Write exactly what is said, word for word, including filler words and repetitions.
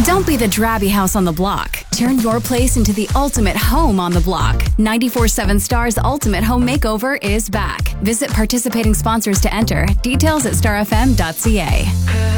Don't be the drabby house on the block. Turn your place into the ultimate home on the block. ninety-four seven Star's Ultimate Home Makeover is back. Visit participating sponsors to enter. Details at star f m dot c a.